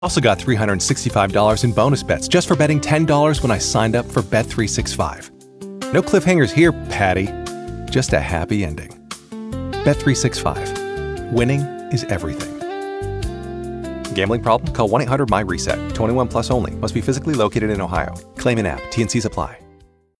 Also got $365 in bonus bets just for betting $10 when I signed up for Bet365. No cliffhangers here, Patty. Just a happy ending. Bet365. Winning is everything. Gambling problem? Call 1-800-MY-RESET. 21 plus only. Must be physically located in Ohio. Claim in app. T&Cs apply.